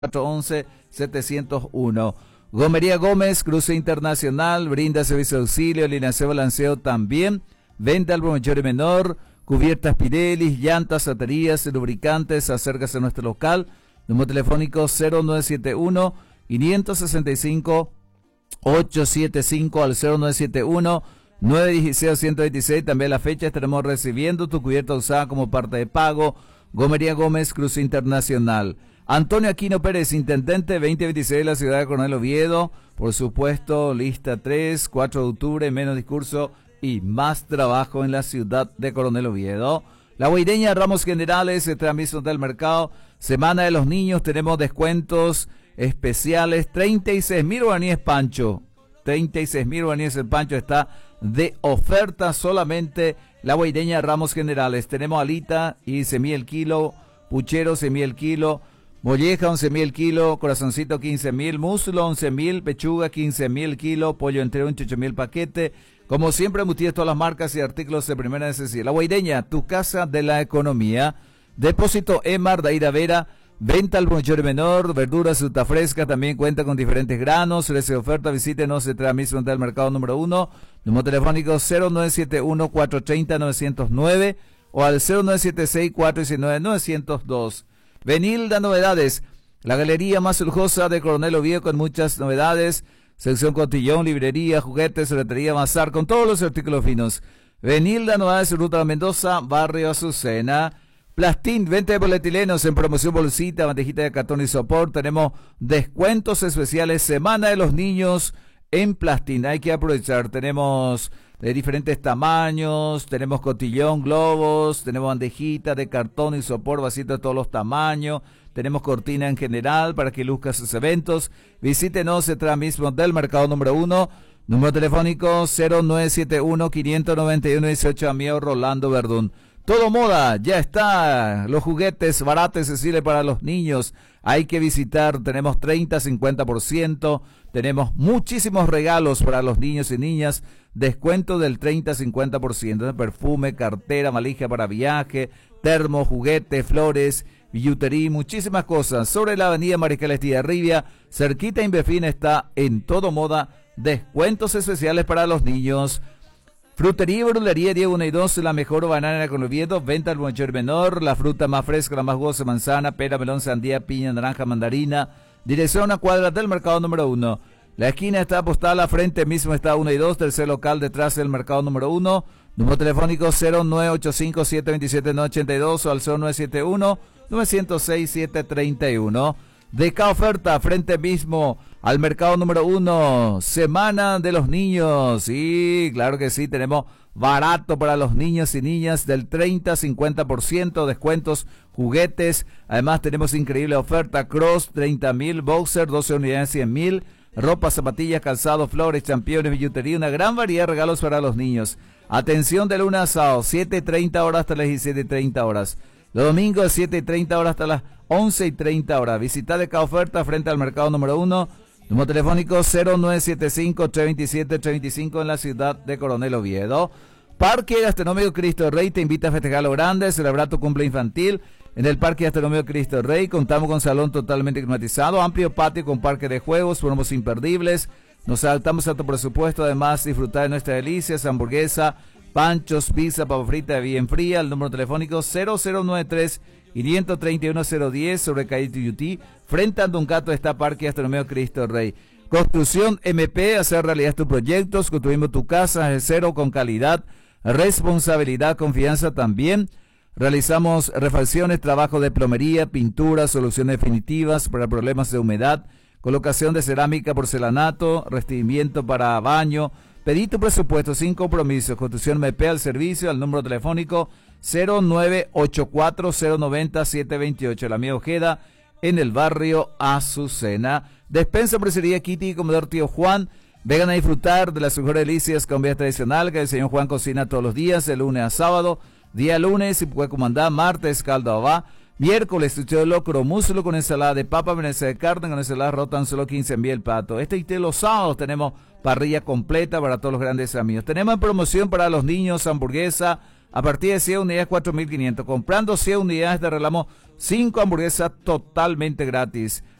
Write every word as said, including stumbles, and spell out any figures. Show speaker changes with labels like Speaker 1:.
Speaker 1: cuatro once setecientos uno. Gomería Gómez, cruce internacional, brinda servicio de auxilio, alineación, balanceo también, venta al por mayor y menor, cubiertas Pirelli, llantas, baterías, lubricantes. Acércase a nuestro local, número telefónico cero nueve siete uno, cinco seis cinco, ocho siete cinco al cero nueve siete uno, nueve uno seis, ciento veintiséis. También la fecha estaremos recibiendo tu cubierta usada como parte de pago. Gomería Gómez, cruce internacional. Antonio Aquino Pérez, intendente veinte veintiséis de la ciudad de Coronel Oviedo. Por supuesto, lista tres, cuatro de octubre, menos discurso y más trabajo en la ciudad de Coronel Oviedo. La Guaireña, Ramos Generales, transmisión del mercado. Semana de los niños, tenemos descuentos especiales. treinta y seis mil guaraníes Pancho. treinta y seis mil guaraníes el Pancho está de oferta solamente. La Guaireña, Ramos Generales. Tenemos alita y semilla el kilo, puchero semilla el kilo, molleja once mil el kilo, corazoncito quince mil, muslo once mil, pechuga quince mil el kilo, pollo entero ocho mil paquete. Como siempre, embutidos todas las marcas y artículos de primera necesidad. La Guaireña, tu casa de la economía. Depósito Emar, Daira Vera. Venta al mayor y menor, verduras, fruta fresca, también cuenta con diferentes granos. Si les oferta, visítenos en transmisión del mercado número uno, número telefónico cero nueve siete uno, cuatro tres cero, nueve cero nueve o al cero nueve siete seis, cuatro uno nueve, nueve cero dos. Venilda Novedades, la galería más lujosa de Coronel Oviedo con muchas novedades. Sección cotillón, librería, juguetes, ferretería, bazar con todos los artículos finos. Venilda Novedades, Ruta Mendoza, Barrio Azucena. Plastín, venta de polietilenos en promoción, bolsita, bandejita de cartón y sopor. Tenemos descuentos especiales, Semana de los Niños en Plastín. Hay que aprovechar. Tenemos de diferentes tamaños, tenemos cotillón, globos, tenemos bandejita de cartón y sopor, vasito de todos los tamaños. Tenemos cortina en general para que luzca sus eventos. Visítenos detrás mismo del mercado número uno. Número telefónico cero nueve siete uno, cinco nueve uno, dieciocho, amigo Rolando Verdún. Todo moda, ya está, los juguetes baratos, accesibles para los niños, hay que visitar, tenemos treinta, cincuenta por ciento, tenemos muchísimos regalos para los niños y niñas, descuento del treinta, cincuenta por ciento, perfume, cartera, valija para viaje, termo, juguete, flores, billutería, muchísimas cosas. Sobre la avenida Mariscal Estigarribia, cerquita Invefina, está en Todo Moda, descuentos especiales para los niños. Frutería y verdulería Diego uno y dos, la mejor banana con Oviedo, venta al mayor menor, la fruta más fresca, la más jugosa, manzana, pera, melón, sandía, piña, naranja, mandarina. Dirección a una cuadra del mercado número uno. La esquina está apostada, frente mismo está uno y dos, tercer local detrás del mercado número uno. Número telefónico cero nueve ocho cinco, siete dos siete, nueve ocho dos o al cero nueve siete uno, nueve cero seis, siete tres uno. De cada oferta, frente mismo al mercado número uno, Semana de los Niños. Sí, claro que sí, tenemos barato para los niños y niñas del treinta, cincuenta por ciento, descuentos, juguetes. Además tenemos increíble oferta, cross, treinta mil, boxer, doce unidades, cien mil, ropa, zapatillas, calzado, flores, championes, billutería, una gran variedad de regalos para los niños. Atención de lunes a sábado, siete y treinta horas hasta las diecisiete y treinta horas. Los domingos, siete y treinta horas hasta las once y treinta horas. Visita de cada oferta frente al mercado número uno. Número telefónico cero nueve siete cinco, tres dos siete, tres dos cinco en la ciudad de Coronel Oviedo. Parque Gastronómico Cristo Rey te invita a festejar lo grande, celebrar tu cumple infantil. En el Parque Gastronómico Cristo Rey contamos con salón totalmente climatizado, amplio patio con parque de juegos, promos imperdibles. Nos adaptamos a tu presupuesto, además disfrutar de nuestras delicias, hamburguesa, panchos, pizza, papa frita bien fría. El número telefónico cero cero nueve tres, cinco tres uno, cero uno cero sobre calle Tuyutí. Frente a Duncato está Parque Gastronómico Cristo Rey. Construcción M P, hacer realidad tus proyectos. Construimos tu casa de cero con calidad, responsabilidad, confianza también. Realizamos refacciones, trabajo de plomería, pintura, soluciones definitivas para problemas de humedad, colocación de cerámica, porcelanato, revestimiento para baño. Pedí tu presupuesto sin compromiso. Construcción M P al servicio, al número telefónico cero nueve ocho cuatro, cero nueve cero, siete dos ocho. La mía Ojeda, en el barrio Azucena. Despensa, Presería Kitty y Comedor Tío Juan. Vengan a disfrutar de las mejores delicias con comida tradicional que el señor Juan cocina todos los días, de lunes a sábado. Día lunes, si puede comandar, martes, caldo abá. Miércoles, chucho de locro, muslo con ensalada de papa, veneza de carne, con ensalada rota, tan solo quince en el pato. Este y los sábados tenemos parrilla completa para todos los grandes amigos. Tenemos en promoción para los niños hamburguesa a partir de cien unidades, cuatro mil quinientos. Comprando cien unidades te regalamos cinco hamburguesas totalmente gratis.